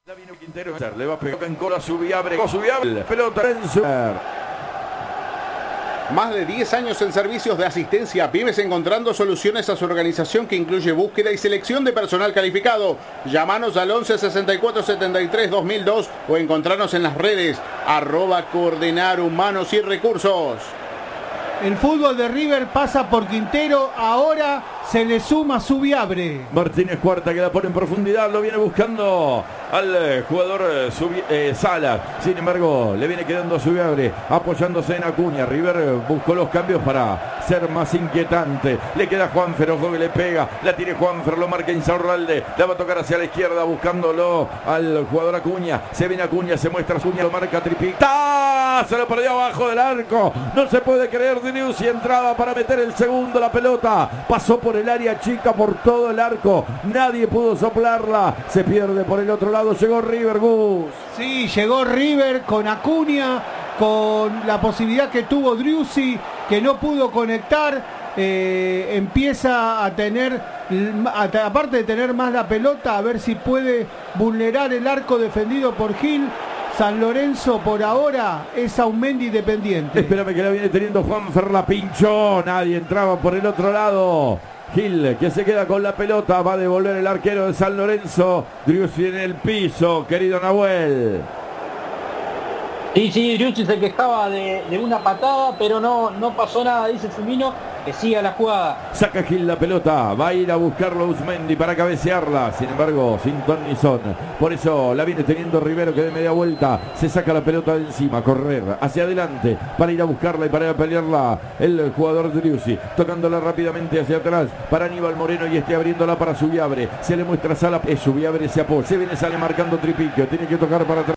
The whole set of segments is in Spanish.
La vino Quintero, le va a pegar en cola a Subiabre, pelota en su... Más de 10 años en servicios de asistencia a pymes, encontrando soluciones a su organización que incluye búsqueda y selección de personal calificado. Llámanos al 11 64 73 2002 o encontrarnos en las redes @Coordenar Humanos y Recursos. El fútbol de River pasa por Quintero, ahora se le suma Subiabre. Martínez Cuarta que la pone en profundidad, lo viene buscando al jugador Salas. Sin embargo, le viene quedando a Subiabre, apoyándose en Acuña. River buscó los cambios para ser más inquietante. Le queda Juanfer, ojo que le pega. La tiene Juanfer, lo marca Insaurralde. La va a tocar hacia la izquierda, buscándolo al jugador Acuña. Se viene Acuña, se muestra Acuña, lo marca Tripic. Se lo perdió abajo del arco. No se puede creer. Driussi entraba para meter el segundo. La pelota pasó por el área chica, por todo el arco. Nadie pudo soplarla. Se pierde por el otro lado. Llegó River, Gus. Sí, llegó River con Acuña, con la posibilidad que tuvo Driussi, que no pudo conectar. Empieza a tener, aparte de tener más la pelota, a ver si puede vulnerar el arco defendido por Gil. San Lorenzo por ahora es Aumendi dependiente. Espérame que la viene teniendo Juanfer, la pinchó. Nadie entraba por el otro lado. Gil que se queda con la pelota. Va a devolver el arquero de San Lorenzo. Driussi en el piso, querido Nahuel. Sí, Driussi se quejaba de una patada, pero no pasó nada, dice Firmino, que siga la jugada. Saca Gil la pelota, va a ir a buscarlo Uzmendi para cabecearla, sin embargo, sin ton ni son. Por eso la viene teniendo Rivero, que de media vuelta se saca la pelota de encima, correr hacia adelante para ir a buscarla y para ir a pelearla el jugador Driussi, tocándola rápidamente hacia atrás para Aníbal Moreno y abriéndola para Subiabre. Se le muestra Sala, Subiabre se apoya, se viene, sale marcando Tripiquio, tiene que tocar para atrás.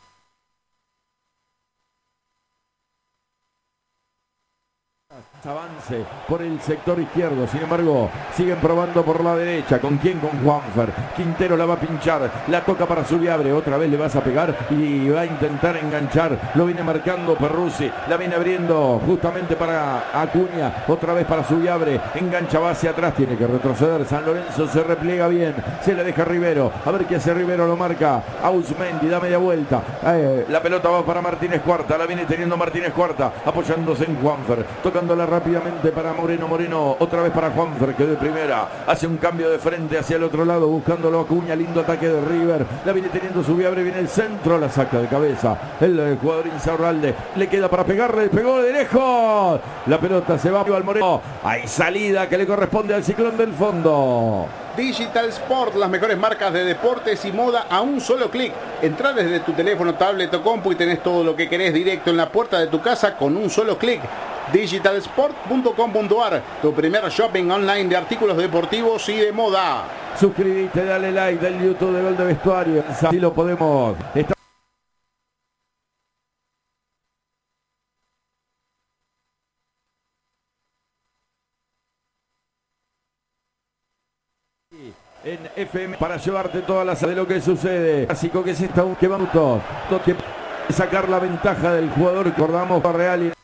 Avance por el sector izquierdo, sin embargo siguen probando por la derecha. ¿Con quién? Con Juanfer. Quintero la va a pinchar, la toca para Subiabre, otra vez le vas a pegar y va a intentar enganchar. Lo viene marcando Perruzzi, la viene abriendo justamente para Acuña, otra vez para Subiabre, engancha, va hacia atrás, tiene que retroceder. San Lorenzo se repliega bien, se la deja Rivero, a ver qué hace Rivero, lo marca Ausmendi, da media vuelta. La pelota va para Martínez Cuarta, la viene teniendo Martínez Cuarta, apoyándose en Juanfer, tocándola rápidamente para Moreno, otra vez para Juanfer, que de primera hace un cambio de frente hacia el otro lado, buscándolo Acuña. Lindo ataque de River, la viene teniendo Subiabre, viene el centro, la saca de cabeza el jugador Insaurralde, le queda para pegarle, pegó de lejos, la pelota se va al Moreno, hay salida que le corresponde al Ciclón del Fondo. Digital Sport, las mejores marcas de deportes y moda a un solo clic. Entrá desde tu teléfono, tablet o compu y tenés todo lo que querés directo en la puerta de tu casa con un solo clic. Digitalsport.com.ar, tu primer shopping online de artículos deportivos y de moda. Suscríbete, dale like del YouTube de Gol de Vestuario. Así lo podemos. En FM para llevarte todas las de lo que sucede. Clásico que es esta, que vamos que sacar la ventaja del jugador, recordamos a Real y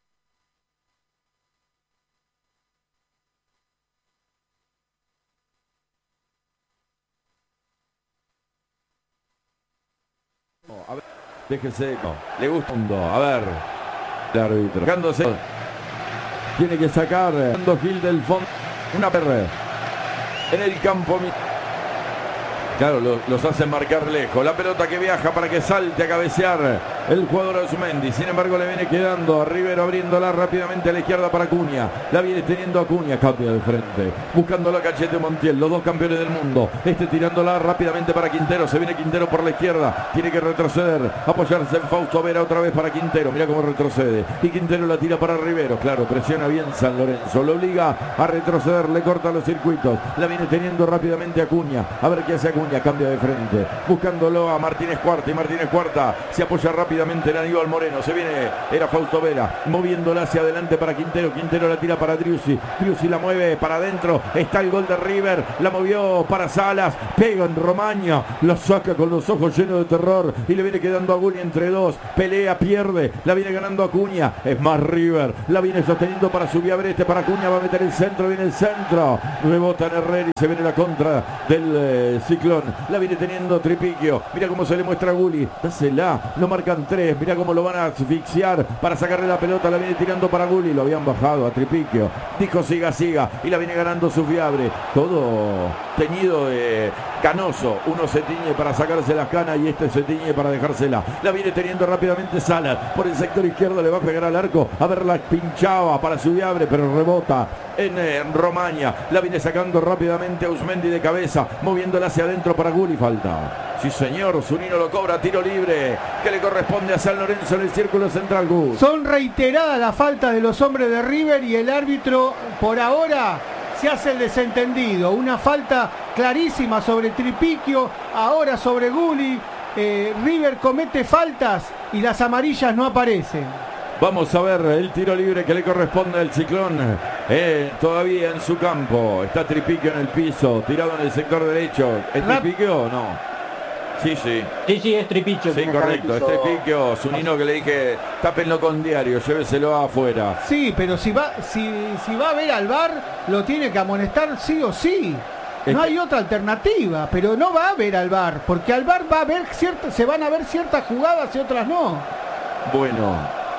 a ver, déjese, le gusta a ver, el árbitro tiene que sacar Gil del fondo, una perra en el campo. Claro, los hacen marcar lejos. La pelota que viaja para que salte a cabecear el jugador Ausmendi. Sin embargo, le viene quedando a Rivero, abriéndola rápidamente a la izquierda para Acuña. La viene teniendo Acuña, cambia de frente, buscando la Cachete Montiel, los dos campeones del mundo. Tirándola rápidamente para Quintero. Se viene Quintero por la izquierda, tiene que retroceder, apoyarse en Fausto Vera, otra vez para Quintero. Mira cómo retrocede. Y Quintero la tira para Rivero. Claro, presiona bien San Lorenzo, lo obliga a retroceder, le corta los circuitos. La viene teniendo rápidamente Acuña. A ver qué hace Acuña, cambia de frente, buscándolo a Martínez Cuarta. Y Martínez Cuarta se apoya rápido rápidamente el Aníbal Moreno. Se viene, era Fausto Vera, moviéndola hacia adelante para Quintero. Quintero la tira para Driussi. Driussi la mueve para adentro. Está el gol de River. La movió para Salas. Pega en Romaña. La saca con los ojos llenos de terror. Y le viene quedando a Gulli entre dos. Pelea, pierde. La viene ganando Acuña. Es más River. La viene sosteniendo para Subiabrete. Para Acuña va a meter el centro. Viene el centro. Rebota en Herrera y se viene la contra del Ciclón. La viene teniendo Tripiquio. Mira cómo se le muestra a Gulli. Dásela. Lo marcan tres. Mira cómo lo van a asfixiar para sacarle la pelota. La viene tirando para Gulli. Lo habían bajado a Tripiquio. Dijo siga. Y la viene ganando Subiabre. Todo teñido de canoso. Uno se tiñe para sacarse las canas y este se tiñe para dejársela. La viene teniendo rápidamente Salas. Por el sector izquierdo le va a pegar al arco. A ver, la pinchaba para Subiabre, pero rebota en Romaña. La viene sacando rápidamente a Usmendi de cabeza. Moviéndola hacia adentro para Gulli. Falta. Sí, señor. Zunino lo cobra. Tiro libre que le corresponde a San Lorenzo en el círculo central. Gus. Son reiteradas las faltas de los hombres de River y el árbitro por ahora se hace el desentendido. Una falta clarísima sobre Tripiquio, ahora sobre Gulli. River comete faltas y las amarillas no aparecen. Vamos a ver el tiro libre que le corresponde al Ciclón. Todavía en su campo. Está Tripiquio en el piso, tirado en el sector derecho. ¿Es Tripiquio o no? Sí. Sí, es Tripiquio. Sí, correcto, es Tripiquio. Zunino que le dije, tápenlo con diario, lléveselo afuera. Sí, pero si va a ver al VAR, lo tiene que amonestar sí o sí. No hay otra alternativa, pero no va a ver al VAR, porque al VAR va a ver se van a ver ciertas jugadas y otras no. Bueno,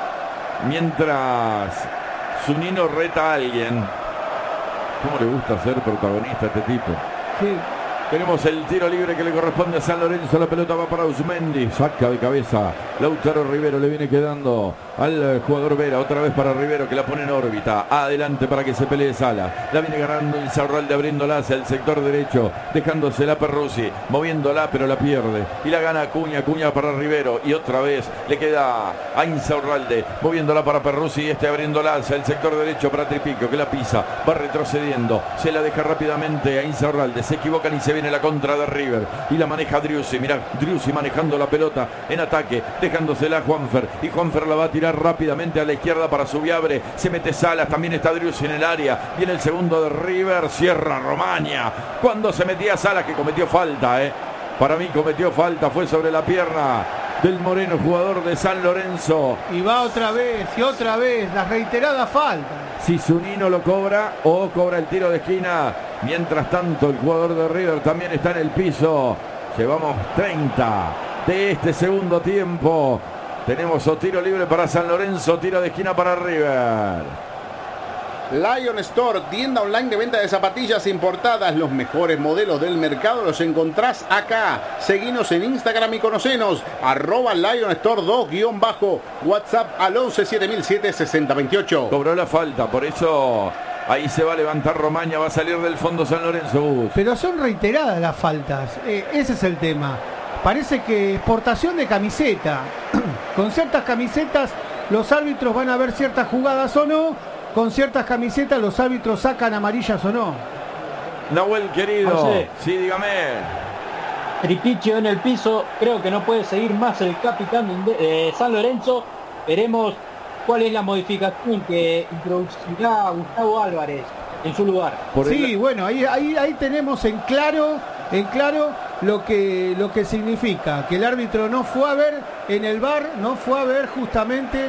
mientras Zunino reta a alguien, ¿cómo le gusta ser protagonista a este tipo? Sí. Tenemos el tiro libre que le corresponde a San Lorenzo. La pelota va para Usmendi. Saca de cabeza Lautaro Rivero. Le viene quedando al jugador Vera. Otra vez para Rivero que la pone en órbita. Adelante para que se pelee Sala. La viene ganando Insaurralde abriéndola hacia el sector derecho. Dejándosela a Perruzzi. Moviéndola pero la pierde. Y la gana Acuña. Acuña para Rivero. Y otra vez le queda a Insaurralde. Moviéndola para Perruzzi. Este abriéndola hacia el sector derecho para Tripiquio que la pisa. Va retrocediendo. Se la deja rápidamente a Insaurralde. Se equivocan y se viene la contra de River y la maneja Driussi. Mirá, Driussi manejando la pelota en ataque, dejándosela a Juanfer y Juanfer la va a tirar rápidamente a la izquierda para Subiabre. Se mete Salas, también está Driussi en el área. Viene el segundo de River, cierra Romaña. Cuando se metía Salas, que cometió falta, para mí cometió falta, fue sobre la pierna del Moreno, jugador de San Lorenzo. Y va otra vez, las reiteradas faltas. Si Zunino lo cobra o cobra el tiro de esquina. Mientras tanto, el jugador de River también está en el piso. Llevamos 30 de este segundo tiempo. Tenemos tiro libre para San Lorenzo, tiro de esquina para River. Lion Store, tienda online de venta de zapatillas importadas. Los mejores modelos del mercado los encontrás acá. Seguinos en Instagram y conocenos. @Lion Store 2_ WhatsApp al 11 7007 6028. Cobró la falta, por eso ahí se va a levantar Romaña, va a salir del fondo San Lorenzo. Pero son reiteradas las faltas, ese es el tema. Parece que exportación de camiseta. Con ciertas camisetas los árbitros van a ver ciertas jugadas o no. Con ciertas camisetas los árbitros sacan amarillas o no. Nahuel querido, sí, dígame. Tripiquio en el piso, creo que no puede seguir más el capitán de San Lorenzo. Veremos cuál es la modificación que introducirá Gustavo Álvarez en su lugar. Bueno, ahí tenemos en claro lo que significa que el árbitro no fue a ver en el VAR, no fue a ver justamente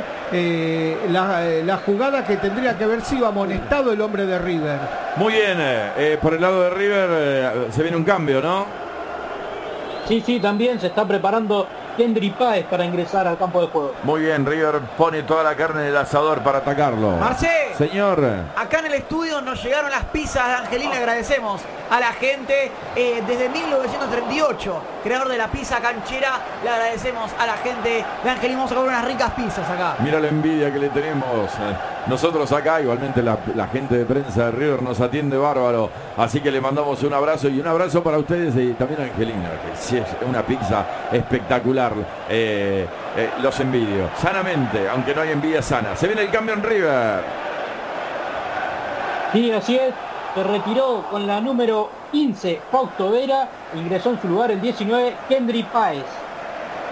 la jugada que tendría que haber sido amonestado el hombre de River. Muy bien, por el lado de River se viene un cambio, ¿no? Sí, también se está preparando Kendry Páez para ingresar al campo de juego. Muy bien, River pone toda la carne en el asador para atacarlo. Marcé, señor, acá en el estudio nos llegaron las pizzas de Angelín. Le agradecemos a la gente desde 1938, creador de la pizza canchera. Le agradecemos a la gente de Angelín. Vamos a comer unas ricas pizzas acá. Mira la envidia que le tenemos. Nosotros acá, igualmente la gente de prensa de River nos atiende bárbaro. Así que le mandamos un abrazo y un abrazo para ustedes y también a Angelina, que sí es una pizza espectacular. Los envidio sanamente, aunque no hay envidia sana. Se viene el cambio en River. Sí, así es. Se retiró con la número 15 Fausto Vera. Ingresó en su lugar el 19 Kendry Páez.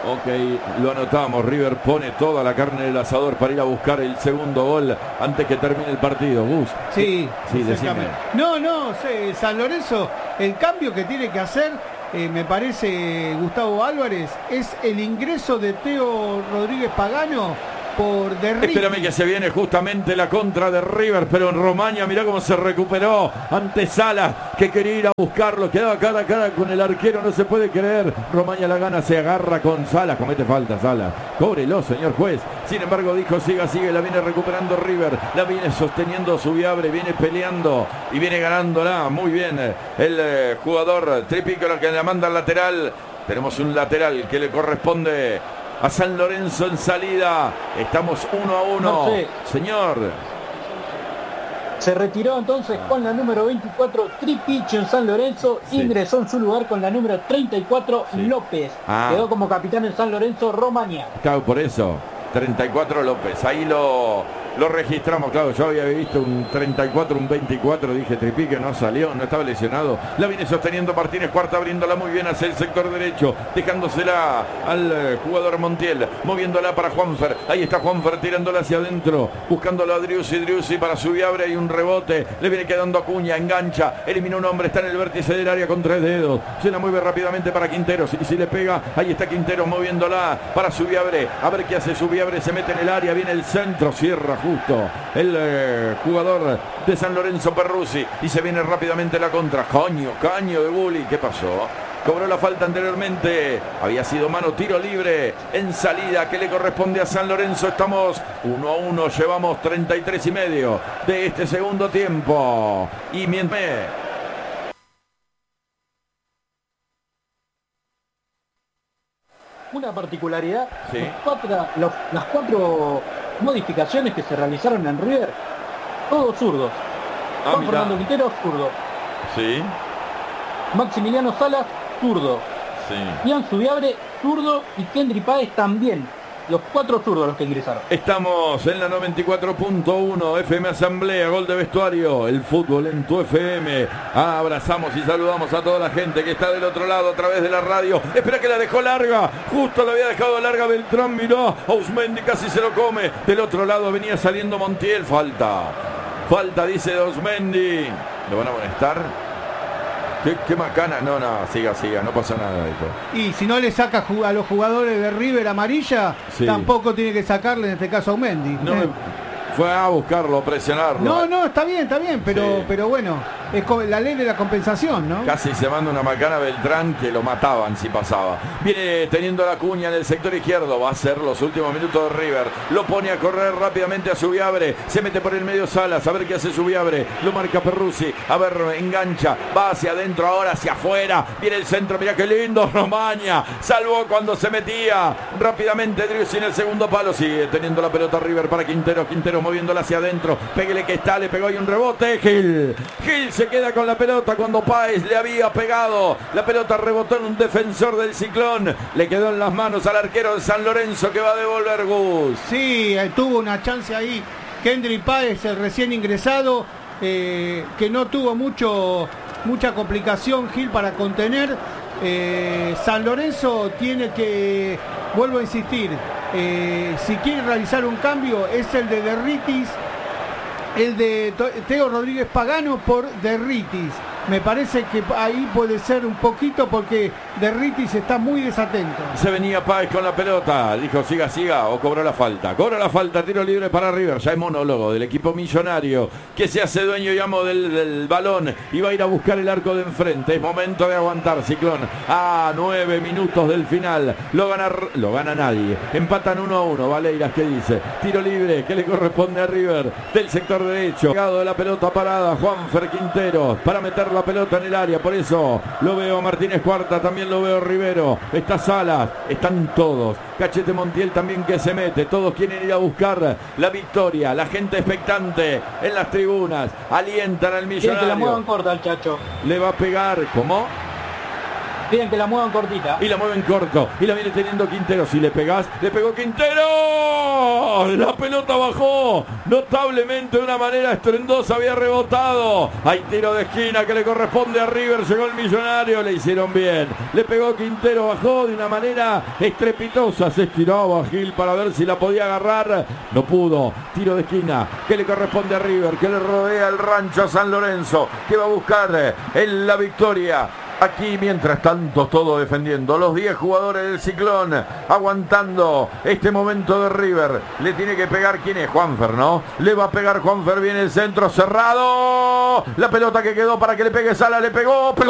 Ok, lo anotamos. River pone toda la carne en el asador para ir a buscar el segundo gol antes que termine el partido. Gus. Sí, decime. No, San Lorenzo, el cambio que tiene que hacer, me parece, Gustavo Álvarez, es el ingreso de Teo Rodríguez Pagano por Derritis. Espérame que se viene justamente la contra de River, pero en Romaña mirá cómo se recuperó ante Salas, que quería ir a buscarlo, quedaba cara a cara con el arquero, no se puede creer. Romaña la gana, se agarra con Salas, comete falta Salas, cóbrelo señor juez. Sin embargo dijo sigue, la viene recuperando River, la viene sosteniendo Subiabre, viene peleando y viene ganándola muy bien el jugador Tripícola, que la manda al lateral. Tenemos un lateral que le corresponde a San Lorenzo en salida. Estamos 1-1. No sé. Señor. Se retiró entonces con la número 24 Tripicho en San Lorenzo. Sí. Ingresó en su lugar con la número 34 Sí. López. Ah. Quedó como capitán en San Lorenzo Romaña. Claro, por eso. 34 López. Ahí lo registramos, claro. Yo había visto un 34, un 24. Dije Tripique, no salió, no estaba lesionado. La viene sosteniendo Martínez Cuarta, abriéndola muy bien hacia el sector derecho, dejándosela al jugador Montiel, moviéndola para Juanfer. Ahí está Juanfer tirándola hacia adentro, buscándolo a Driussi para Subiabre. Hay un rebote, le viene quedando Acuña, engancha, elimina un hombre, está en el vértice del área con 3 dedos. Se la mueve rápidamente para Quinteros. Y si le pega, ahí está Quinteros moviéndola para Subiabre. A ver qué hace Subiabre. Se mete en el área, viene el centro, cierra justo el jugador de San Lorenzo Perruzzi y se viene rápidamente la contra. Caño de Gulli. ¿Qué pasó? Cobró la falta anteriormente, había sido mano, tiro libre en salida que le corresponde a San Lorenzo. Estamos 1-1, llevamos 33 y medio de este segundo tiempo. Y mientras Una particularidad, Sí. las cuatro modificaciones que se realizaron en River, todos zurdos. Juan mirá. Fernando Quintero, zurdo. Sí, Maximiliano Salas, zurdo. sí. Ian Subiabre, zurdo. Y Kendry Páez también. Los 4 zurdos los que ingresaron. Estamos en la 94.1 FM Asamblea, gol de vestuario, el fútbol en tu FM. Abrazamos y saludamos a toda la gente que está del otro lado a través de la radio. Espera que la dejó larga, justo la había dejado larga Beltrán, miró, Ausmendi casi se lo come. Del otro lado venía saliendo Montiel, falta dice Ausmendi. ¿Lo van a molestar? ¿Qué macana? No, siga, no pasa nada, hijo. Y si no le saca a los jugadores de River amarilla, Sí. tampoco tiene que sacarle en este caso a Aumendi. No fue a buscarlo, a presionarlo. No, está bien, pero, Sí. pero bueno, es la ley de la compensación, ¿no? Casi se manda una macana Beltrán que lo mataban si pasaba. Viene teniendo la cuña en el sector izquierdo. Va a ser los últimos minutos de River. Lo pone a correr rápidamente a Subiabre. Se mete por el medio Salas. A ver qué hace Subiabre. Lo marca Perruzzi. A ver, engancha. Va hacia adentro, ahora hacia afuera. Viene el centro. Mirá qué lindo. Romaña. Salvó cuando se metía. Rápidamente Driussi en el segundo palo. Sigue teniendo la pelota River para Quintero. Quintero moviéndola hacia adentro. Péguele que está. Le pegó ahí un rebote. Gil se queda con la pelota cuando Páez le había pegado. La pelota rebotó en un defensor del Ciclón. Le quedó en las manos al arquero de San Lorenzo que va a devolver Gus. Sí, tuvo una chance ahí Kendry Páez, el recién ingresado, que no tuvo mucha complicación Gil para contener. San Lorenzo tiene que, vuelvo a insistir, si quiere realizar un cambio es el de Derritis, el de Teo Rodríguez Pagano por Derritis. Me parece que ahí puede ser un poquito porque Derritis está muy desatento. Se venía Páez con la pelota, dijo siga o cobró la falta. Cobra la falta, tiro libre para River. Ya es monólogo del equipo millonario que se hace dueño y amo del balón y va a ir a buscar el arco de enfrente. Es momento de aguantar, Ciclón. A 9 minutos del final. Lo gana nadie. Empatan 1-1. Valeiras, ¿qué dice? Tiro libre que le corresponde a River del sector derecho. Llegado de la pelota parada, Juanfer Quinteros para meter la pelota en el área. Por eso lo veo Martínez Cuarta, también lo veo Rivero, está Salas, están todos. Cachete Montiel también que se mete. Todos quieren ir a buscar la victoria. La gente expectante en las tribunas. Alientan al Quiere que la muevan millonario. corta al Chacho. Le va a pegar, ¿cómo? Piden que la muevan cortita. Y la mueven corto. Y la viene teniendo Quintero. Si le pegás, le pegó Quintero. La pelota bajó notablemente de una manera estruendosa. Había rebotado. Hay tiro de esquina que le corresponde a River. Llegó el Millonario. Le hicieron bien. Le pegó Quintero. Bajó de una manera estrepitosa. Se estiraba Gil para ver si la podía agarrar. No pudo. Tiro de esquina que le corresponde a River. Que le rodea el rancho a San Lorenzo. Que va a buscar en la victoria. Aquí, mientras tanto, todo defendiendo. Los 10 jugadores del Ciclón aguantando este momento de River. Le tiene que pegar, ¿quién es? Juanfer, ¿no? Le va a pegar Juanfer, viene el centro cerrado. La pelota que quedó para que le pegue Sala, le pegó.